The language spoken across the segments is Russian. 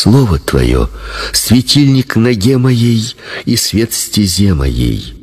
Слово Твое — светильник ноге моей и свет стезе моей».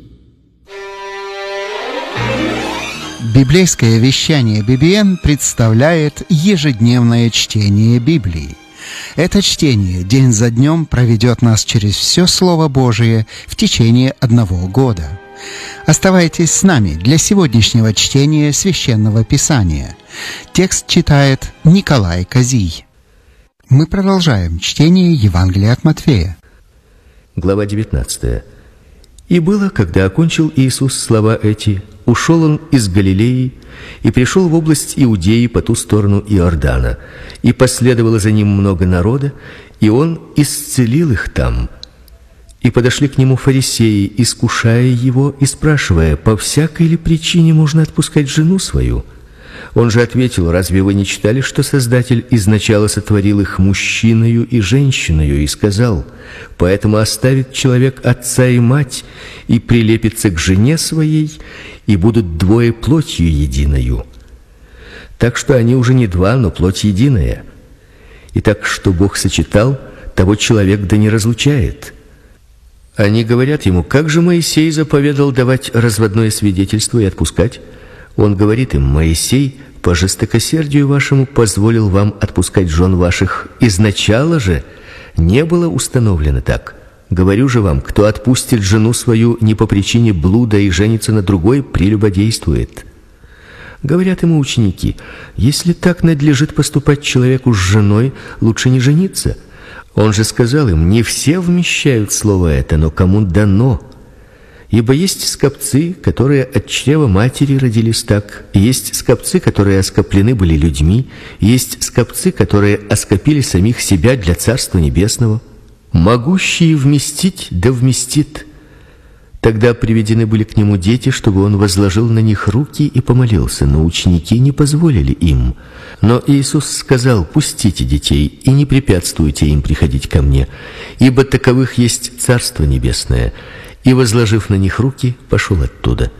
Библейское вещание BBN представляет ежедневное чтение Библии. Это чтение день за днем проведет нас через все Слово Божие в течение 1 года. Оставайтесь с нами для сегодняшнего чтения Священного Писания. Текст читает Николай Козий. Мы продолжаем чтение Евангелия от Матфея. Глава 19. «И было, когда окончил Иисус слова эти, ушел Он из Галилеи и пришел в область Иудеи по ту сторону Иордана, и последовало за Ним много народа, и Он исцелил их там. И подошли к Нему фарисеи, искушая Его и спрашивая, по всякой ли причине можно отпускать жену свою? Он же ответил: разве вы не читали, что Создатель изначало сотворил их мужчиною и женщиною, и сказал: поэтому оставит человек отца и мать, и прилепится к жене своей, и будут двое плотью единою. Так что они уже не два, но плоть единая. И так, что Бог сочетал, того человек да не разлучает». Они говорят ему: как же Моисей заповедал давать разводное свидетельство и отпускать? Он говорит им: Моисей по жестокосердию вашему позволил вам отпускать жен ваших. Изначало же не было установлено так. Говорю же вам, кто отпустит жену свою не по причине блуда и женится на другой, прелюбодействует. Говорят ему ученики: если так надлежит поступать человеку с женой, лучше не жениться. Он же сказал им: не все вмещают слово это, но кому дано. Ибо есть скопцы, которые от чрева матери родились так, и есть скопцы, которые оскоплены были людьми, и есть скопцы, которые оскопили самих себя для Царства Небесного. Могущий вместить, да вместит. Тогда приведены были к Нему дети, чтобы Он возложил на них руки и помолился, но ученики не позволили им. Но Иисус сказал: пустите детей и не препятствуйте им приходить ко Мне, ибо таковых есть Царство Небесное. И, возложив на них руки, пошел оттуда.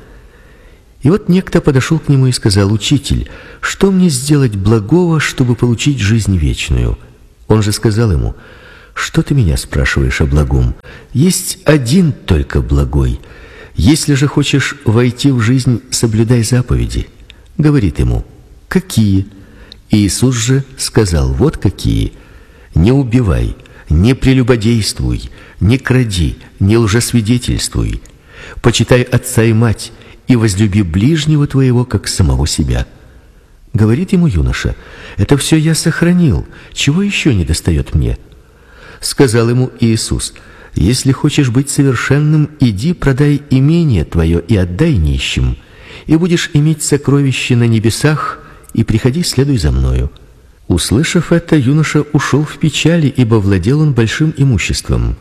И вот некто подошел к Нему и сказал: Учитель, что мне сделать благого, чтобы получить жизнь вечную? Он же сказал ему: что ты меня спрашиваешь о благом? Есть один только благой. Если же хочешь войти в жизнь, соблюдай заповеди. Говорит ему: какие? Иисус же сказал: вот какие. Не убивай, не прелюбодействуй, не кради, не лжесвидетельствуй. Почитай отца и мать, и возлюби ближнего твоего, как самого себя. Говорит ему юноша: это все я сохранил, чего еще недостает мне? Сказал ему Иисус: если хочешь быть совершенным, иди, продай имение твое и отдай нищим, и будешь иметь сокровище на небесах, и приходи, следуй за мною. Услышав это, юноша ушел в печали, ибо владел он большим имуществом.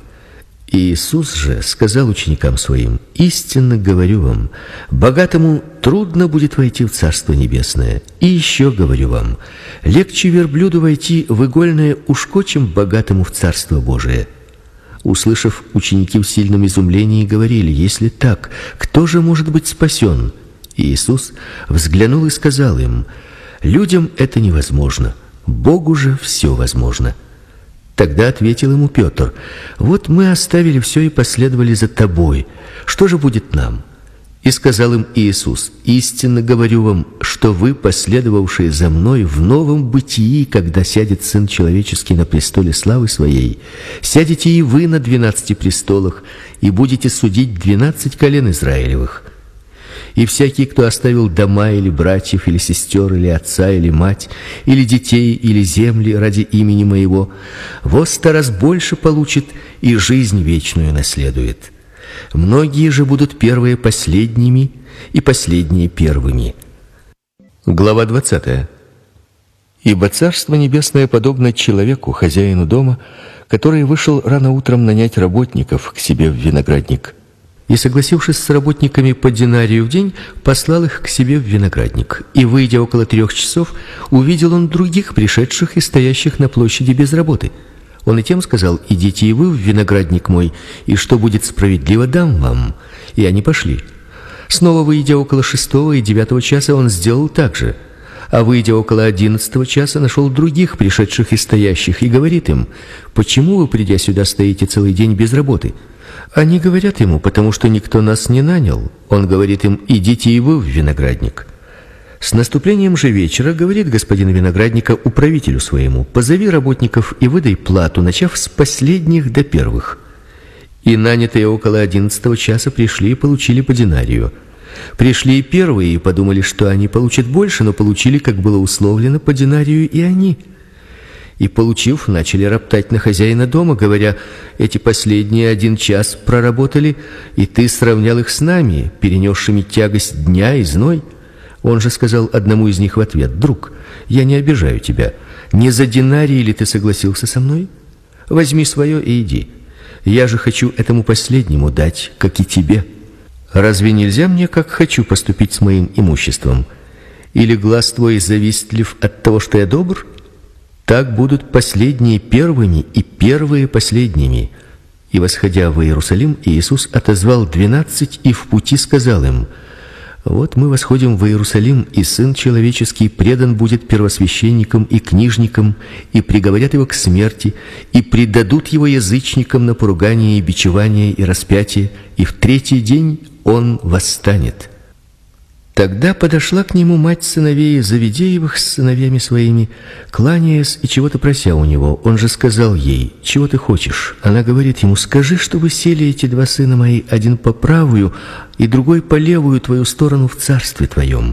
Иисус же сказал ученикам своим: истинно говорю вам, богатому трудно будет войти в Царство Небесное. И еще говорю вам, легче верблюду войти в игольное ушко, чем богатому в Царство Божие. Услышав, ученики в сильном изумлении говорили: если так, кто же может быть спасен? Иисус взглянул и сказал им: людям это невозможно, Богу же все возможно. Тогда ответил ему Петр: вот мы оставили все и последовали за тобой. Что же будет нам? И сказал им Иисус: истинно говорю вам, что вы, последовавшие за мной, в новом бытии, когда сядет Сын Человеческий на престоле славы Своей, сядете и вы на 12 престолах, и будете судить 12 колен Израилевых. И всякий, кто оставил дома или братьев, или сестер, или отца, или мать, или детей, или земли ради имени Моего, во 100 раз больше получит и жизнь вечную наследует. Многие же будут первые последними, и последние первыми». Глава 20. «Ибо Царство Небесное подобно человеку, хозяину дома, который вышел рано утром нанять работников к себе в виноградник. И, согласившись с работниками по динарию в день, послал их к себе в виноградник. И, выйдя около 3 часов, увидел он других, пришедших и стоящих на площади без работы. Он и тем сказал: идите и вы в виноградник мой, и что будет справедливо, дам вам. И они пошли. Снова, выйдя около 6 и 9 часа, он сделал так же. А выйдя около 11 часа, нашел других пришедших и стоящих, и говорит им: почему вы, придя сюда, стоите целый день без работы? Они говорят ему: потому что никто нас не нанял. Он говорит им: идите и вы в виноградник. С наступлением же вечера говорит господин виноградника управителю своему: позови работников и выдай плату, начав с последних до первых. И нанятые около 11 часа пришли и получили по динарию. Пришли и первые и подумали, что они получат больше, но получили, как было условлено, по динарию и они. И, получив, начали роптать на хозяина дома, говоря: эти последние 1 час проработали, и ты сравнял их с нами, перенесшими тягость дня и зной. Он же сказал одному из них в ответ: друг, я не обижаю тебя. Не за динарий ли ты согласился со мной? Возьми свое и иди. Я же хочу этому последнему дать, как и тебе. Разве нельзя мне, как хочу, поступить с моим имуществом? Или глаз твой завистлив от того, что я добр? Так будут последние первыми и первые последними. И, восходя в Иерусалим, Иисус отозвал 12 и в пути сказал им: вот мы восходим в Иерусалим, и Сын Человеческий предан будет первосвященникам и книжникам, и приговорят его к смерти, и предадут его язычникам на поругание и бичевание и распятие, и в 3-й день он восстанет. Тогда подошла к нему мать сыновей Завидеевых с сыновьями своими, кланяясь и чего-то прося у него. Он же сказал ей: чего ты хочешь? Она говорит ему: скажи, чтобы сели эти 2 сына мои, один по правую и другой по левую твою сторону в царстве твоем.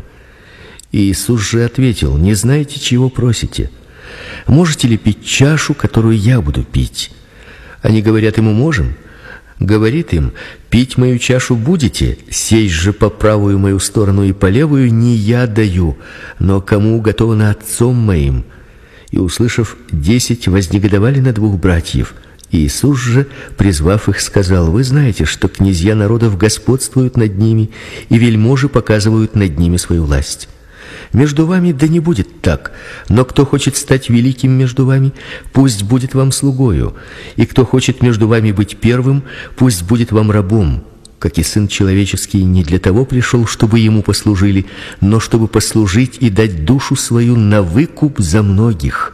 И Иисус же ответил: не знаете, чего просите? Можете ли пить чашу, которую я буду пить? Они говорят ему: можем. Говорит им: пить мою чашу будете, сесть же по правую мою сторону и по левую не я даю, но кому уготовано Отцом моим. И, услышав, 10 вознегодовали на 2 братьев. Иисус же, призвав их, сказал: вы знаете, что князья народов господствуют над ними, и вельможи показывают над ними свою власть. Между вами да не будет так, но кто хочет стать великим между вами, пусть будет вам слугою, и кто хочет между вами быть первым, пусть будет вам рабом, как и Сын Человеческий не для того пришел, чтобы ему послужили, но чтобы послужить и дать душу свою на выкуп за многих».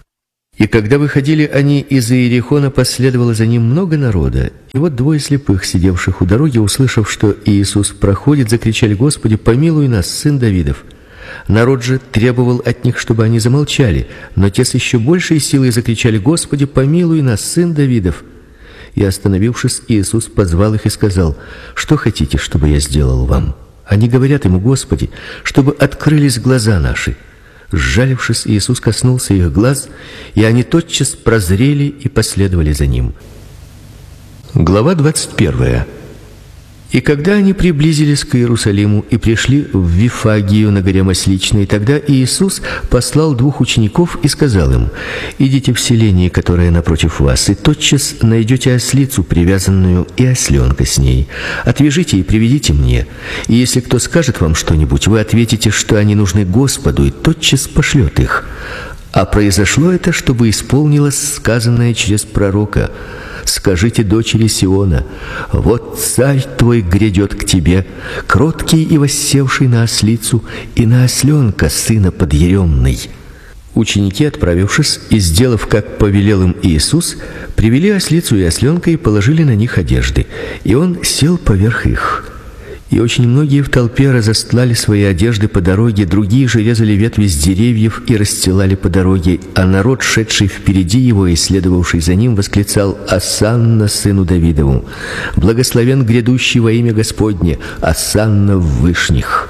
И когда выходили они из Иерихона, последовало за ним много народа. И вот 2 слепых, сидевших у дороги, услышав, что Иисус проходит, закричали: «Господи, помилуй нас, сын Давидов!» Народ же требовал от них, чтобы они замолчали, но те с еще большей силой закричали: «Господи, помилуй нас, сын Давидов!» И, остановившись, Иисус позвал их и сказал: «Что хотите, чтобы я сделал вам?» Они говорят ему: «Господи, чтобы открылись глаза наши». Сжалившись, Иисус коснулся их глаз, и они тотчас прозрели и последовали за ним. Глава 21. И когда они приблизились к Иерусалиму и пришли в Вифагию на горе Масличной, тогда Иисус послал 2 учеников и сказал им: «Идите в селение, которое напротив вас, и тотчас найдете ослицу привязанную и осленка с ней. Отвяжите и приведите мне. И если кто скажет вам что-нибудь, вы ответите, что они нужны Господу, и тотчас пошлет их». А произошло это, чтобы исполнилось сказанное через пророка: «Скажите дочери Сиона: вот царь твой грядет к тебе, кроткий и воссевший на ослицу и на осленка, сына подъеремный». Ученики, отправившись и сделав, как повелел им Иисус, привели ослицу и осленка и положили на них одежды, и он сел поверх их. И очень многие в толпе разостлали свои одежды по дороге, другие же резали ветви с деревьев и расстилали по дороге, а народ, шедший впереди его и следовавший за ним, восклицал: «Осанна сыну Давидову! Благословен грядущий во имя Господне! Осанна в вышних!»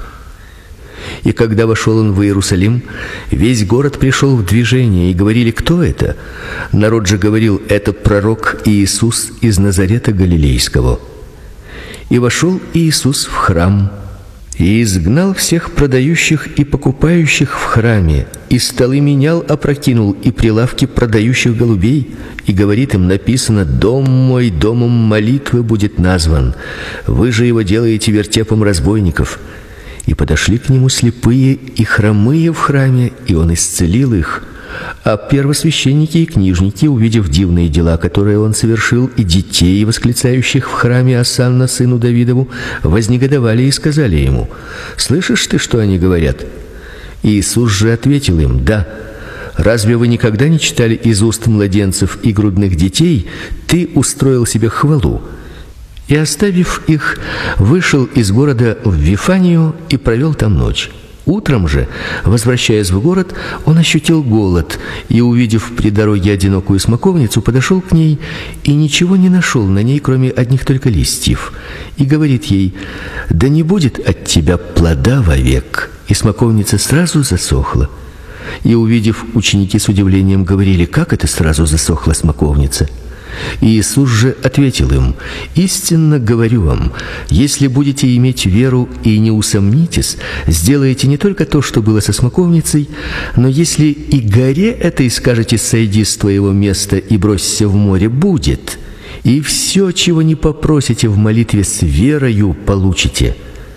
И когда вошел он в Иерусалим, весь город пришел в движение, и говорили: «Кто это?» Народ же говорил: «Это пророк Иисус из Назарета Галилейского». И вошел Иисус в храм, и изгнал всех продающих и покупающих в храме, и столы менял, опрокинул, и прилавки продающих голубей, и говорит им: написано: «Дом мой домом молитвы будет назван, вы же его делаете вертепом разбойников». И подошли к нему слепые и хромые в храме, и он исцелил их. А первосвященники и книжники, увидев дивные дела, которые он совершил, и детей, восклицающих в храме: «Осанна сыну Давидову», вознегодовали и сказали ему: «Слышишь ты, что они говорят?» Иисус же ответил им: «Да, разве вы никогда не читали из уст младенцев и грудных детей: ты устроил себе хвалу?» И, оставив их, вышел из города в Вифанию и провел там ночь. Утром же, возвращаясь в город, он ощутил голод и, увидев при дороге одинокую смоковницу, подошел к ней и ничего не нашел на ней, кроме одних только листьев. И говорит ей: «Да не будет от тебя плода вовек». И смоковница сразу засохла. И, увидев, ученики с удивлением говорили: «Как это сразу засохла смоковница?» И Иисус же ответил им: «Истинно говорю вам, если будете иметь веру и не усомнитесь, сделаете не только то, что было со смоковницей, но если и горе этой скажете: сойди с твоего места и бросься в море, будет, и все, чего не попросите в молитве с верою, получите».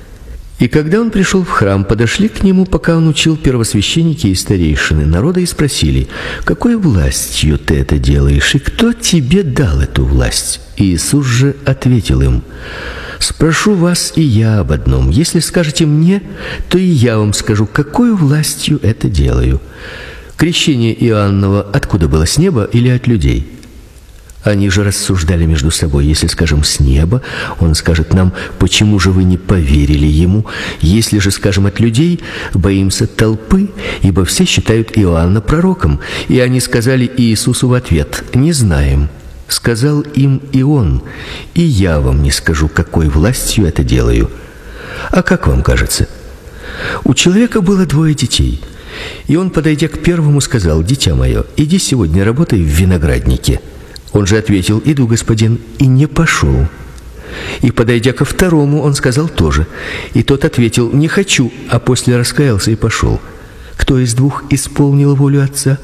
И когда он пришел в храм, подошли к нему, пока он учил, первосвященники и старейшины народа, и спросили: «Какой властью ты это делаешь, и кто тебе дал эту власть?» И Иисус же ответил им: «Спрошу вас и я об одном. Если скажете мне, то и я вам скажу, какой властью это делаю. Крещение Иоаннова откуда было, с неба или от людей?» Они же рассуждали между собой: если скажем «с неба», он скажет нам: «Почему же вы не поверили ему?» Если же скажем «от людей», боимся толпы, ибо все считают Иоанна пророком. И они сказали Иисусу в ответ: «Не знаем». Сказал им и он: «И я вам не скажу, какой властью это делаю. А как вам кажется?» У человека было 2 детей. И он, подойдя к первому, сказал: «Дитя мое, иди сегодня работай в винограднике». Он же ответил: «Иду, господин», и не пошел. И, подойдя ко второму, он сказал тоже. И тот ответил: «Не хочу», а после раскаялся и пошел. Кто из 2 исполнил волю Отца?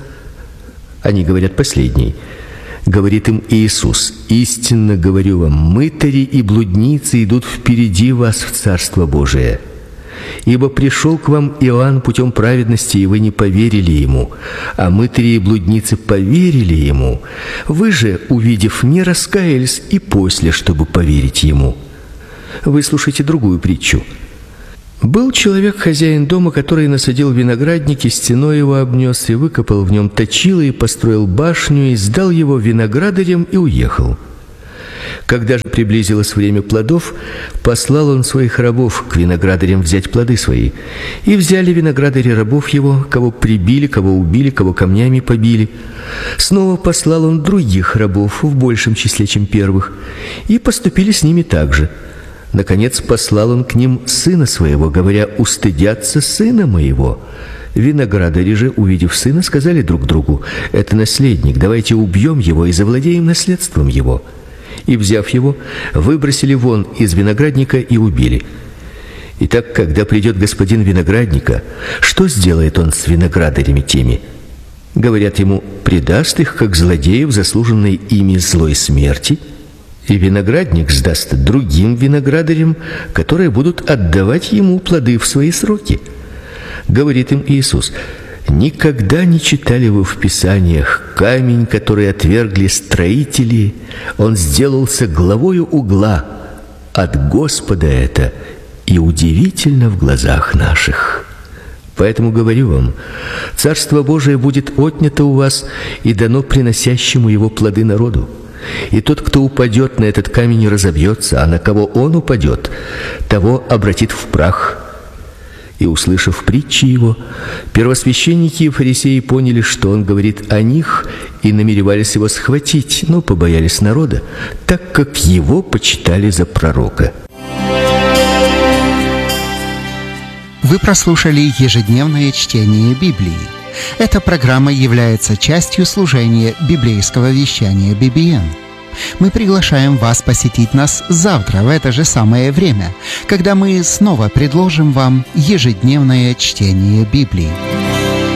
Они говорят: «Последний». Говорит им Иисус: «Истинно говорю вам, мытари и блудницы идут впереди вас в Царство Божие. Ибо пришел к вам Иоанн путем праведности, и вы не поверили ему, а мытари и блудницы поверили ему. Вы же, увидев, не раскаялись и после, чтобы поверить ему». Выслушайте другую притчу. Был человек, хозяин дома, который насадил виноградник, и стеной его обнес, и выкопал в нем точило, и построил башню, и сдал его виноградарям, и уехал. Когда же приблизилось время плодов, послал он своих рабов к виноградарям взять плоды свои. И взяли виноградари рабов его, кого прибили, кого убили, кого камнями побили. Снова послал он других рабов в большем числе, чем первых, и поступили с ними так же. Наконец послал он к ним сына своего, говоря: «Устыдятся сына моего». Виноградари же, увидев сына, сказали друг другу: «Это наследник, давайте убьем его и завладеем наследством его». И, взяв его, выбросили вон из виноградника и убили. Итак, когда придет господин виноградника, что сделает он с виноградарями теми? Говорят ему: предаст их, как злодеев, заслуженной ими злой смерти, и виноградник сдаст другим виноградарям, которые будут отдавать ему плоды в свои сроки. Говорит им Иисус: никогда не читали вы в Писаниях: камень, который отвергли строители, он сделался главою угла. От Господа это, и удивительно в глазах наших. Поэтому говорю вам, Царство Божие будет отнято у вас и дано приносящему его плоды народу. И тот, кто упадет на этот камень, разобьется, а на кого он упадет, того обратит в прах». И, услышав притчи его, первосвященники и фарисеи поняли, что он говорит о них, и намеревались его схватить, но побоялись народа, так как его почитали за пророка. Вы прослушали ежедневное чтение Библии. Эта программа является частью служения библейского вещания BBN. Мы приглашаем вас посетить нас завтра в это же самое время, когда мы снова предложим вам ежедневное чтение Библии.